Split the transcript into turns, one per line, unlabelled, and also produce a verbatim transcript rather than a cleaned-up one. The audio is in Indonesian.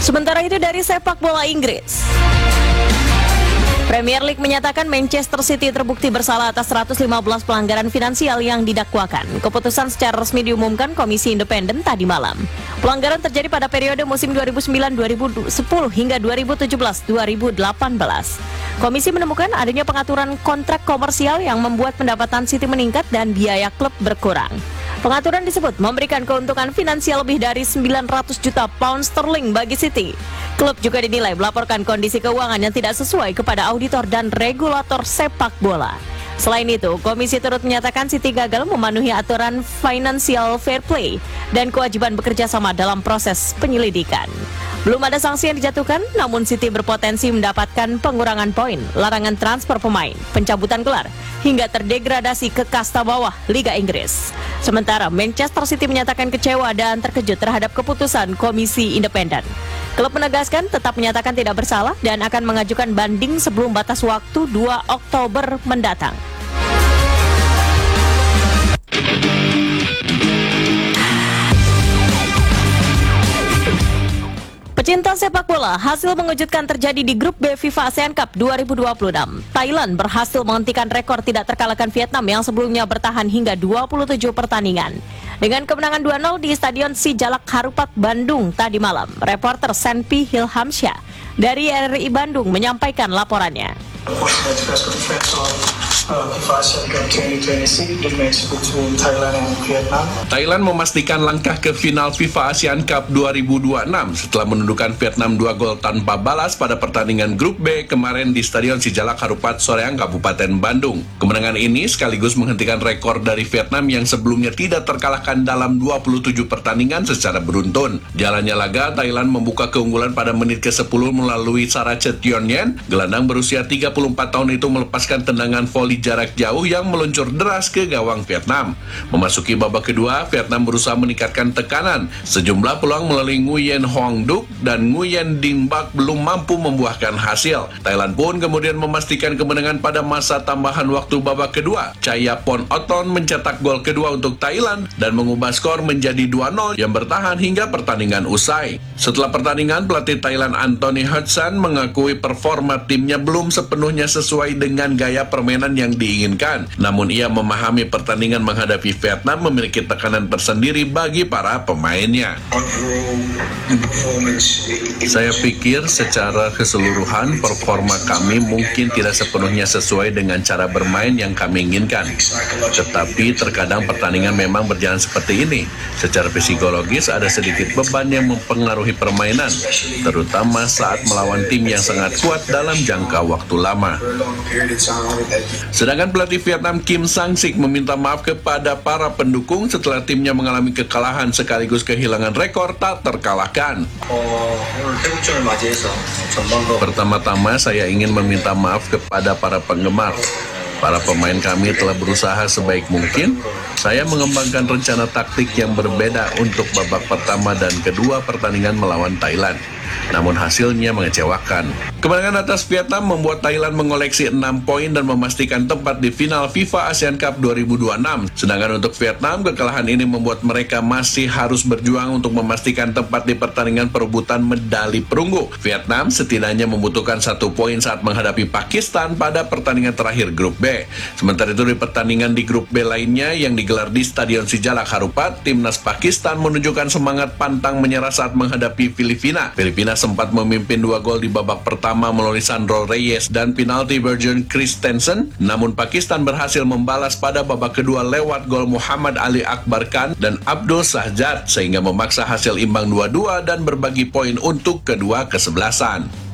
Sementara itu dari sepak bola Inggris, Premier League menyatakan Manchester City terbukti bersalah atas seratus lima belas pelanggaran finansial yang didakwakan. Keputusan secara resmi diumumkan Komisi Independen tadi malam. Pelanggaran terjadi pada periode musim dua ribu sembilan dua ribu sepuluh hingga dua ribu tujuh belas dua ribu delapan belas. Komisi menemukan adanya pengaturan kontrak komersial yang membuat pendapatan City meningkat dan biaya klub berkurang. Pengaturan disebut memberikan keuntungan finansial lebih dari sembilan ratus juta pound sterling bagi City. Klub juga dinilai melaporkan kondisi keuangan yang tidak sesuai kepada auditor dan regulator sepak bola. Selain itu, komisi turut menyatakan City gagal memenuhi aturan financial fair play dan kewajiban bekerja sama dalam proses penyelidikan. Belum ada sanksi yang dijatuhkan, namun City berpotensi mendapatkan pengurangan poin, larangan transfer pemain, pencabutan gelar, hingga terdegradasi ke kasta bawah Liga Inggris. Sementara Manchester City menyatakan kecewa dan terkejut terhadap keputusan Komisi Independen. Klub menegaskan tetap menyatakan tidak bersalah dan akan mengajukan banding sebelum batas waktu dua Oktober mendatang. Pecinta sepak bola, hasil mengejutkan terjadi di grup B FIFA ASEAN Cup dua ribu dua puluh enam. Thailand berhasil menghentikan rekor tidak terkalahkan Vietnam yang sebelumnya bertahan hingga dua puluh tujuh pertandingan. Dengan kemenangan dua nol di Stadion Sijalak Harupat, Bandung tadi malam, reporter Senpi Hilhamsyah dari R R I Bandung menyampaikan laporannya.
Thailand memastikan langkah ke final FIFA ASEAN Cup dua ribu dua puluh enam setelah menundukkan Vietnam dua gol tanpa balas pada pertandingan grup B kemarin di Stadion Sijalak Harupat, Soreang, Kabupaten Bandung. Kemenangan ini sekaligus menghentikan rekor dari Vietnam yang sebelumnya tidak terkalahkan dalam dua puluh tujuh pertandingan secara beruntun. Jalannya laga, Thailand membuka keunggulan pada menit ke sepuluh melalui Sarachet Tionyen. Gelandang berusia tiga puluh empat tahun itu melepaskan tendangan voli jarak jauh yang meluncur deras ke gawang Vietnam. Memasuki babak kedua, Vietnam berusaha meningkatkan tekanan. Sejumlah peluang melalui Nguyen Hoang Duc dan Nguyen Dinh Bak belum mampu membuahkan hasil. Thailand pun kemudian memastikan kemenangan pada masa tambahan waktu babak kedua. Chayapon Oton mencetak gol kedua untuk Thailand dan mengubah skor menjadi dua nol yang bertahan hingga pertandingan usai. Setelah pertandingan, pelatih Thailand Anthony Hudson mengakui performa timnya belum sepenuhnya sesuai dengan gaya permainan yang diinginkan. Namun ia memahami pertandingan menghadapi Vietnam memiliki tekanan tersendiri bagi para pemainnya. Saya pikir secara keseluruhan performa kami mungkin tidak sepenuhnya sesuai dengan cara bermain yang kami inginkan. Tetapi terkadang pertandingan memang berjalan seperti ini. Secara psikologis ada sedikit beban yang mempengaruhi permainan, terutama saat melawan tim yang sangat kuat dalam jangka waktu lama. Sedangkan pelatih Vietnam Kim Sang-sik meminta maaf kepada para pendukung setelah timnya mengalami kekalahan sekaligus kehilangan rekor tak terkalahkan. Pertama-tama saya ingin meminta maaf kepada para penggemar. Para pemain kami telah berusaha sebaik mungkin. Saya mengembangkan rencana taktik yang berbeda untuk babak pertama dan kedua pertandingan melawan Thailand. Namun hasilnya mengecewakan. Kemenangan atas Vietnam membuat Thailand mengoleksi enam poin dan memastikan tempat di final FIFA ASEAN Cup dua ribu dua puluh enam. Sedangkan untuk Vietnam, kekalahan ini membuat mereka masih harus berjuang untuk memastikan tempat di pertandingan perebutan medali perunggu. Vietnam setidaknya membutuhkan satu poin saat menghadapi Pakistan pada pertandingan terakhir grup B. Sementara itu di pertandingan di grup B lainnya yang digelar di Stadion Sijalak Harupat, timnas Pakistan menunjukkan semangat pantang menyerah saat menghadapi Filipina. Filipina sempat memimpin dua gol di babak pertama melalui Sandro Reyes dan penalti Bergen Christensen, namun Pakistan berhasil membalas pada babak kedua lewat gol Muhammad Ali Akbar Khan dan Abdul Sahjad sehingga memaksa hasil imbang dua dua dan berbagi poin untuk kedua kesebelasan.